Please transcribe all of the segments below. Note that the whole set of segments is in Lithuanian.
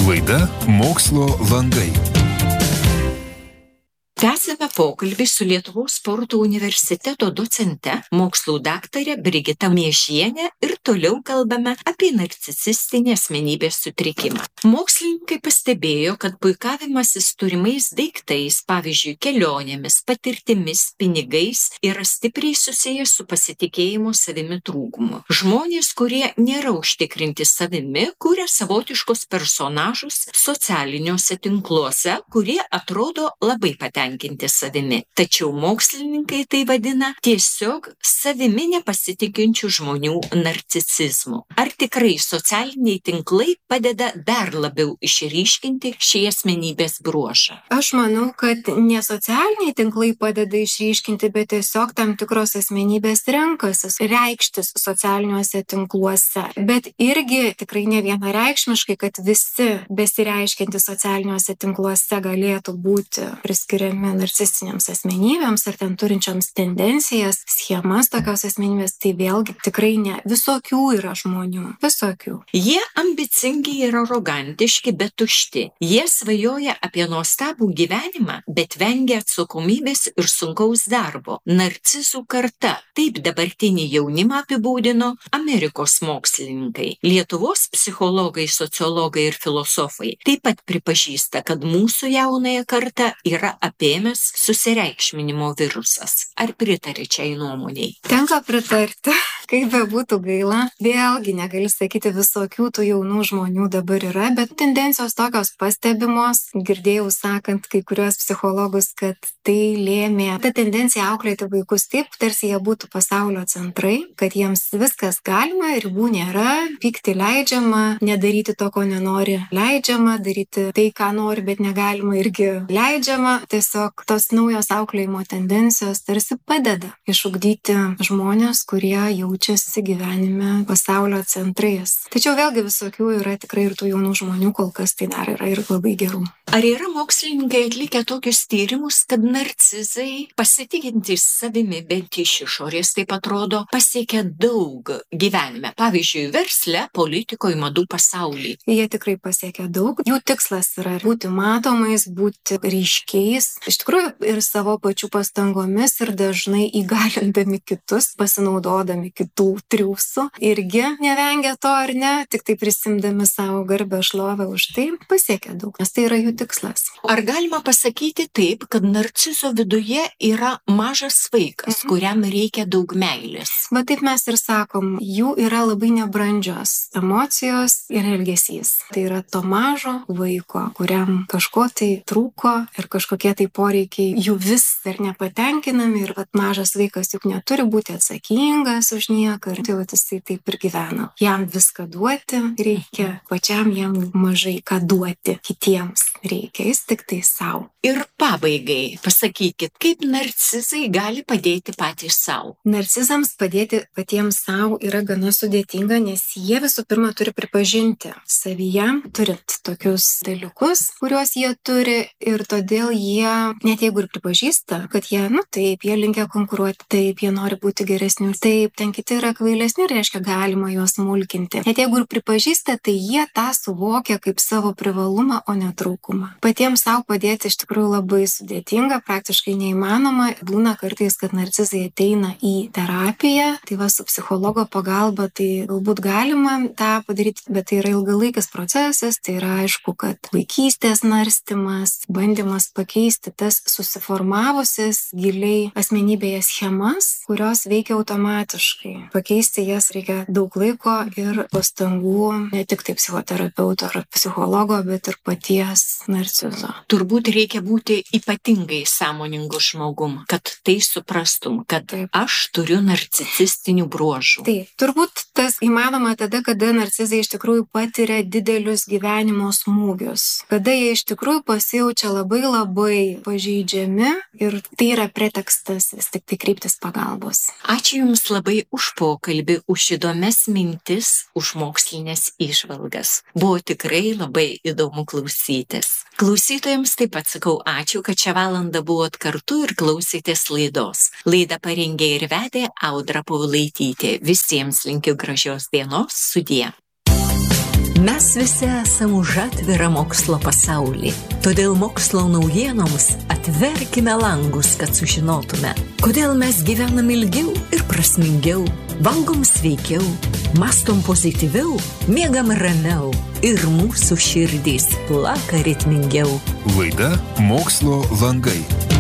Laida Mokslo landai. Tęsiame pokalbį su Lietuvos sporto universiteto docente, mokslų daktare Brigita Miežiene ir toliau kalbame apie narcisistinį asmenybės sutrikimą. Mokslininkai pastebėjo, kad puikavimasis turimais daiktais, pavyzdžiui, kelionėmis, patirtimis, pinigais, yra stipriai susijęs su pasitikėjimo savimi trūkumu. Žmonės, kurie nėra užtikrinti savimi, kuria savotiškus personažus socialiniuose tinkluose, kurie atrodo labai patenkinti savimi. Tačiau mokslininkai tai vadina tiesiog savimi nepasitikinčių žmonių narcisizmu. Ar tikrai socialiniai tinklai padeda dar labiau išryškinti šį asmenybės bruožą? Aš manau, kad ne socialiniai tinklai padeda išryškinti, bet tiesiog tam tikros asmenybės renkasi reikštis socialiniuose tinkluose. Bet irgi tikrai ne vienareikšmiškai, kad visi besireiškiantys socialiniuose tinkluose galėtų būti priskiriami narcisistiniams asmenybėms ar ten turinčioms tendencijas, schemas tokios asmenybės, tai vėlgi tikrai ne. Visokių yra žmonių. Visokių. Jie ambicingi ir arogantiški, bet tušti. Jie svajoja apie nuostabų gyvenimą, bet vengia atsakomybės ir sunkaus darbo. Narcizų karta. Taip dabartinį jaunimą apibūdino Amerikos mokslininkai. Lietuvos psichologai, sociologai ir filosofai taip pat pripažįsta, kad mūsų jaunąją kartą yra apėmęs susireikšminimo virusas. Ar pritari šiai nuomoniai? Tenka pritarti. Kaip bebūtų gaila, vėlgi negali sakyti visokių tų jaunų žmonių dabar yra, bet tendencijos tokios pastebimos. Girdėjau sakant kai kuriuos psichologus, kad tai lėmė ta tendencija auklėti vaikus taip, tarsi jie būtų pasaulio centrai, kad jiems viskas galima, ribų nėra, pykti leidžiama, nedaryti to, ko nenori leidžiama, daryti tai, ką nori, bet negalima irgi leidžiama. Tiesiog tos naujos auklėjimo tendencijos tarsi padeda išugdyti žmonės, kurie jaučiasi gyvenime pasaulio centrais. Tačiau vėlgi visokių yra tikrai ir tų jaunų žmonių, kol kas tai dar yra ir labai gerų. Ar yra mokslininkai atlikę tokius tyrimus, kad narcizai, pasitikintys savimi bent iš išorės, taip atrodo, pasiekia daug gyvenime? Pavyzdžiui, versle, politikoje, madų pasaulyje. Jie tikrai pasiekia daug. Jų tikslas yra būti matomais, būti ryškiais, iš tikrųjų ir savo pačių pastangomis ir dažnai įgalindami kitus, pasinaudodami kitų triūsų. Irgi nevengia to ar ne, tik tai prisimdami savo garbę šlovę už tai, pasiekia daug, nes tai yra jų tikslas. Ar galima pasakyti taip, kad narcizo viduje yra mažas vaikas, kuriam reikia daug meilės? Bet taip mes ir sakom, jų yra labai nebrandžios emocijos ir elgesys. Tai yra to mažo vaiko, kuriam kažko tai trūko ir kažkokie tai poreikiai jų vis dar nepatenkinami ir mažas vaikas juk neturi būti atsakingas už nieką ir tai jisai taip ir gyvena. Jam viską duoti reikia, pačiam jam mažai ką duoti kitiems reikia, jis tik tai savo. Ir pabaigai pasakykit, kaip narcizai gali padėti patys savo? Narcizams padėti patiems savo yra gana sudėtinga, nes jie visų pirma turi pripažinti savyje, turint tokius dalykus, kuriuos jie turi ir todėl jie, net jeigu ir pripažįsta, kad jie, taip, jie linkia konkuruoti, taip, jie nori būti geresni, taip, ten kiti yra kvailesni, reiškia galima juos mulkinti. Net jeigu ir pripažįsta, tai jie tą suvokia kaip savo privalumą, o ne trūkumą. Patiems savo padėti iš tikrųjų labai sudėtinga, praktiškai neįmanoma. Būna kartais, kad narcizai ateina į terapiją, tai su psichologo pagalba tai galbūt galima tą padaryti, bet tai yra ilgalaikis procesas, tai yra aišku, kad vaikystės narstymas, bandymas pakeisti tas susiformavusias giliai asmenybėje schemas, kurios veikia automatiškai. Pakeisti jas reikia daug laiko ir pastangų, ne tik tai psichoterapeuto ar psichologo, bet ir paties narcizo. Turbūt reikia būti ypatingai sąmoningu žmogum, kad tai suprastum, kad taip, aš turiu narcisistinių bruožų. Tai turbūt tas įmanoma tada, kada narcizai iš tikrųjų patiria didelius gyvenimo smūgius, kada jie iš tikrųjų pasijaučia labai pažeidžiami ir tai yra pretekstas vis tik tai kreiptis pagalbos. Ačiū Jums labai už pokalbį, už įdomias mintis, už mokslinės įžvalgas. Buvo tikrai labai įdomu klausytis. Klausytojams taip pat sakau ačiū, kad šią valandą buvot kartu ir klausėtės laidos. Laidą parengė ir vedė Audra Paulaitytė. Visiems linkiu gražios dienos, sudie. Mes visi esame už atvirą mokslo pasaulį. Todėl mokslo naujienoms atverkime langus, kad sužinotume, kodėl mes gyvenam ilgiau ir prasmingiau, valgom sveikiau, mastom pozityviau, miegam ramiau ir mūsų širdys plaka ritmingiau. Laida Mokslo langai.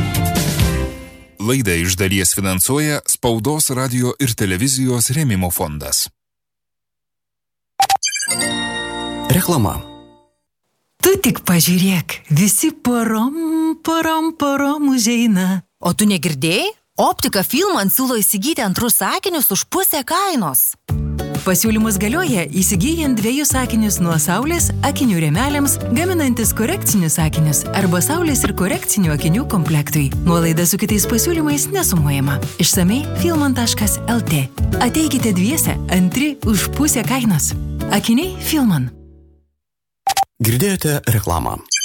Laidą iš dalies finansuoja Spaudos, radio ir televizijos rėmimo fondas. Reklama. Tu tik pažiūrėk, visi porom užeina. O tu negirdėjai? Optika Filman siūlo įsigyti antrus sakinius už pusę kainos. Pasiūlymus galioja įsigyjant 2 sakinius nuo saulės akinių rėmeliams, gaminantis korekcinius sakinius arba saulės ir korekcinių akinių komplektui. Nuolaida su kitais pasiūlymais nesumuojama. Išsamei filman.lt. Ateikite dviese, antri už pusę kainos. Akiniai Filman. Girdėjote reklamą.